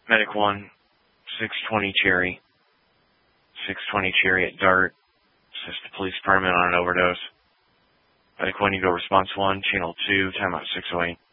Medic 1, 620 Cherry. 620 Cherry at Dart. Assist the police department on an overdose. Medic 1, you go response 1, channel 2, timeout 608.